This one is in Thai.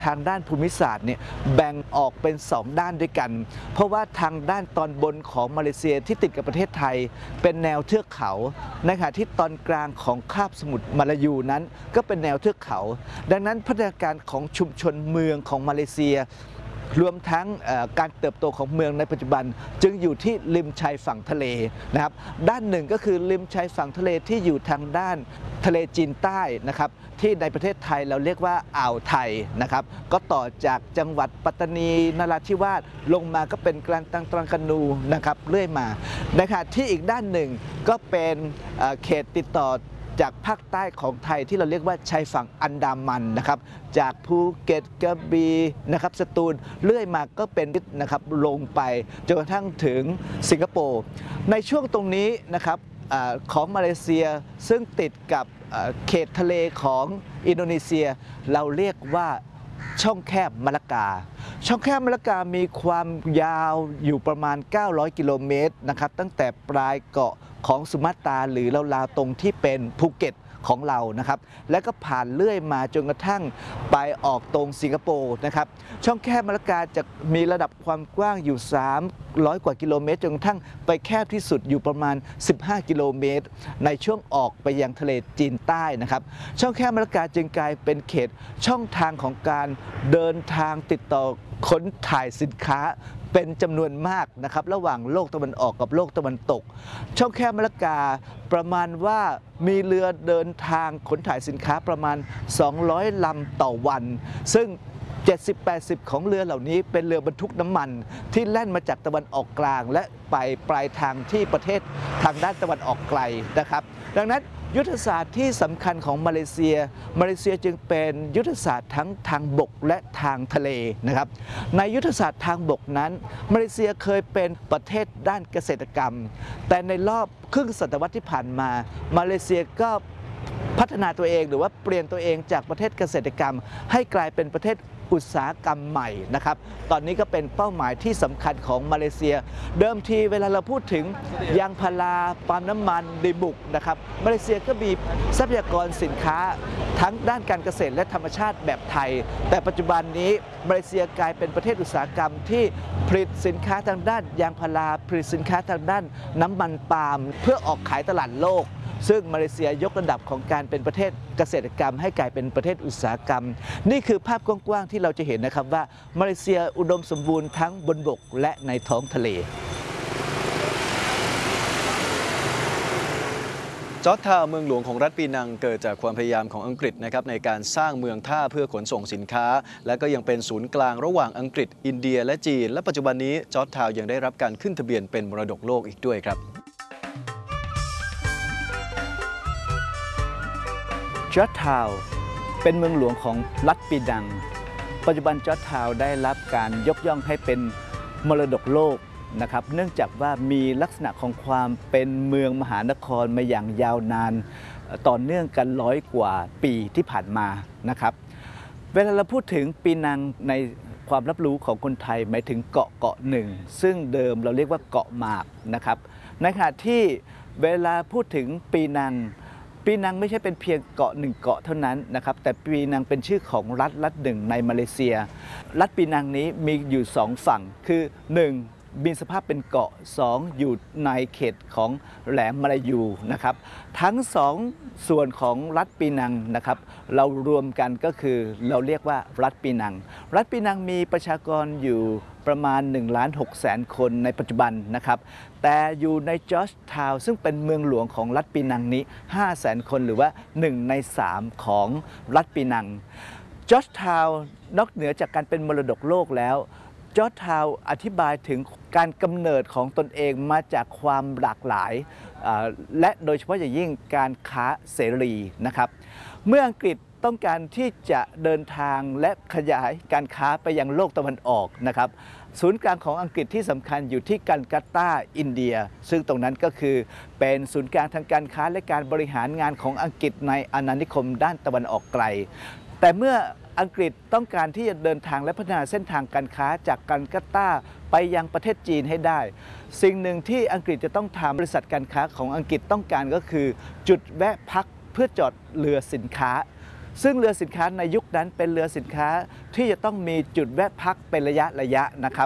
ทางด้านภูมิศาสตร์เนี่ยแบ่งออกเป็น2ด้านด้วยกันเพราะว่าทางด้านตอนบนของมาเลเซียที่ติดกับประเทศไทยเป็นแนวเทือกเขาในขณะที่ตอนกลางของคาบสมุทรมาลายูนั้นก็เป็นแนวเทือกเขาดังนั้นพัฒนาการของชุมชนเมืองของมาเลเซียรวมทั้งการเติบโตของเมืองในปัจจุบันจึงอยู่ที่ริมชายฝั่งทะเลนะครับด้านหนึ่งก็คือริมชายฝั่งทะเลที่อยู่ทางด้านทะเลจีนใต้นะครับที่ในประเทศไทยเราเรียกว่าอ่าวไทยนะครับก็ต่อจากจังหวัดปัตตานีนราธิวาสลงมาก็เป็นกลางตรังกานูนะครับเรื่อยมาในขณะที่อีกด้านหนึ่งก็เป็นเขตติดต่อจากภาคใต้ของไทยที่เราเรียกว่าชายฝั่งอันดามันนะครับจากภูเก็ตกระบี่นะครับสตูลเรื่อยมาก็เป็นนะครับลงไปจนกระทั่งถึงสิงคโปร์ในช่วงตรงนี้นะครับของมาเลเซียซึ่งติดกับเขตทะเลของอินโดนีเซียเราเรียกว่าช่องแคบมะละกาช่องแคบมะละกามีความยาวอยู่ประมาณ900กิโลเมตรนะครับตั้งแต่ปลายเกาะของสุมาตราหรือราวๆตรงที่เป็นภูเก็ตของเรานะครับและก็ผ่านเลื่อยมาจนกระทั่งไปออกตรงสิงคโปร์นะครับช่องแคบมะละกาจะมีระดับความกว้างอยู่300กว่ากิโลเมตรจนกระทั่งไปแคบที่สุดอยู่ประมาณ15กิโลเมตรในช่วงออกไปยังทะเลจีนใต้นะครับช่องแคบมะละกาจึงกลายเป็นเขตช่องทางของการเดินทางติดต่อขนถ่ายสินค้าเป็นจำนวนมากนะครับระหว่างโลกตะวันออกกับโลกตะวันตกช่องแคบมะละกาประมาณว่ามีเรือเดินทางขนถ่ายสินค้าประมาณ200ลำต่อวันซึ่ง70-80ของเรือเหล่านี้เป็นเรือบรรทุกน้ำมันที่แล่นมาจากตะวันออกกลางและไปปลายทางที่ประเทศทางด้านตะวันออกไกลนะครับดังนั้นยุทธศาสตร์ที่สำคัญของมาเลเซียจึงเป็นยุทธศาสตร์ทั้งทางบกและทางทะเลนะครับในยุทธศาสตร์ทางบกนั้นมาเลเซียเคยเป็นประเทศด้านเกษตรกรรมแต่ในรอบครึ่งศตวรรษที่ผ่านมามาเลเซียก็พัฒนาตัวเองหรือว่าเปลี่ยนตัวเองจากประเทศเกษตรกรรมให้กลายเป็นประเทศอุตสาหกรรมใหม่นะครับตอนนี้ก็เป็นเป้าหมายที่สำคัญของมาเลเซียเดิมทีเวลาเราพูดถึงยางพาราปาล์มน้ำมันดีบุกนะครับมาเลเซียก็มีทรัพยากรสินค้าทั้งด้านการเกษตรและธรรมชาติแบบไทยแต่ปัจจุบันนี้มาเลเซียกลายเป็นประเทศอุตสาหกรรมที่ผลิตสินค้าทางด้านยางพาราผลิตสินค้าทางด้านน้ำมันปาล์มเพื่อออกขายตลาดโลกซึ่งมาเลเซียยกระดับของการเป็นประเทศเกษตรกรรมให้กลายเป็นประเทศอุตสาหกรรมนี่คือภาพกว้างๆที่เราจะเห็นนะครับว่ามาเลเซียอุดมสมบูรณ์ทั้งบนบกและในท้องทะเลจอร์จทาวน์เมืองหลวงของรัฐปีนังเกิดจากความพยายามของอังกฤษนะครับในการสร้างเมืองท่าเพื่อขนส่งสินค้าและก็ยังเป็นศูนย์กลางระหว่างอังกฤษอินเดียและจีนและปัจจุบันนี้จอร์จทาวน์ยังได้รับการขึ้นทะเบียนเป็นมรดกโลกอีกด้วยครับจอร์จทาวน์เป็นเมืองหลวงของรัฐปีนังปัจจุบันจอร์จทาวน์ได้รับการยกย่องให้เป็นมรดกโลกนะครับเนื่องจากว่ามีลักษณะของความเป็นเมืองมหานครมาอย่างยาวนานต่อเนื่องกัน100 กว่าปีที่ผ่านมานะครับเวลาเราพูดถึงปีนังในความรับรู้ของคนไทยหมายถึงเกาะหนึ่งซึ่งเดิมเราเรียกว่าเกาะหมากนะครับในขณะที่เวลาพูดถึงปีนังไม่ใช่เป็นเพียงเกาะหนึ่งเกาะเท่านั้นนะครับแต่ปีนังเป็นชื่อของรัฐหนึ่งในมาเลเซียรัฐปีนังนี้มีอยู่2ฝั่งคือ1มีสภาพเป็นเกาะ2อยู่ในเขตของแหลมมาลายูนะครับทั้ง2ส่วนของรัฐปีนังนะครับเรารวมกันก็คือเราเรียกว่ารัฐปีนังมีประชากรอยู่ประมาณ1,600,000 คนในปัจจุบันนะครับแต่อยู่ในจอร์จทาวน์ซึ่งเป็นเมืองหลวงของรัฐปีนังนี้ 500,000 คนหรือว่า1 ใน 3ของรัฐปีนังจอร์จทาวน์นอกเหนือจากการเป็นมรดกโลกแล้วจอร์จทาวน์อธิบายถึงการกำเนิดของตนเองมาจากความหลากหลายและโดยเฉพาะอย่างยิ่งการค้าเสรีนะครับเมื่ออังกฤษต้องการที่จะเดินทางและขยายการค้าไปยังโลกตะวันออกนะครับศูนย์กลางของอังกฤษที่สำคัญอยู่ที่กัลกัตตาอินเดียซึ่งตรงนั้นก็คือเป็นศูนย์กลางทางการค้าและการบริหารงานของอังกฤษในอาณานิคมด้านตะวันออกไกลแต่เมื่ออังกฤษต้องการที่จะเดินทางและพัฒนาเส้นทางการค้าจากกัลกัตตาไปยังประเทศจีนให้ได้สิ่งหนึ่งที่อังกฤษจะต้องทำบริษัทการค้าของอังกฤษต้องการก็คือจุดแวะพักเพื่อจอดเรือสินค้าซึ่งเรือสินค้าในยุคนั้นเป็นเรือสินค้าที่จะต้องมีจุดแวะพักเป็นระยะนะครับ